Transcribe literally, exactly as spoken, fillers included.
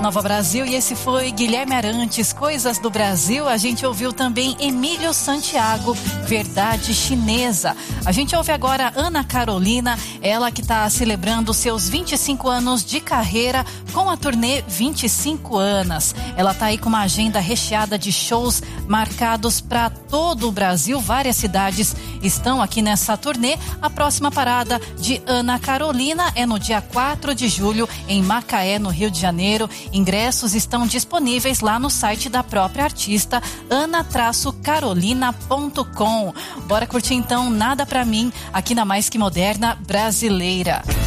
Nova Brasil e esse foi Guilherme Arantes, Coisas do Brasil. A gente ouviu também Emílio Santiago, Verdade Chinesa. A gente ouve agora Ana Carolina, ela que está celebrando seus vinte e cinco anos de carreira com a turnê vinte e cinco anos. Ela está aí com uma agenda recheada de shows marcados para todo o Brasil. Várias cidades estão aqui nessa turnê. A próxima parada de Ana Carolina é no dia quatro de julho em Macaé, no Rio de Janeiro. Ingressos estão disponíveis lá no site da própria artista, ana carolina ponto com. Bora curtir então Nada Pra Mim aqui na Mais Que Moderna Brasileira.